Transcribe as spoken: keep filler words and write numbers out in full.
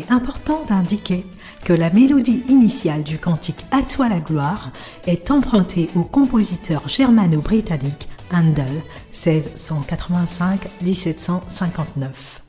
est important d'indiquer que la mélodie initiale du cantique À toi la gloire est empruntée au compositeur germano-britannique Handel, seize cent quatre-vingt-cinq à dix-sept cent cinquante-neuf.